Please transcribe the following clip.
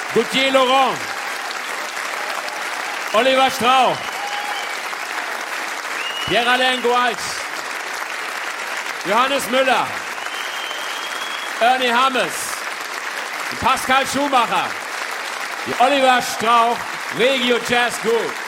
Gauthier Laurent, Oliver Strauch, Pierre-Alain Goalz, Johannes Müller, Ernie Hammes, Pascal Schumacher, die Oliver Strauch Regio Jazz Group.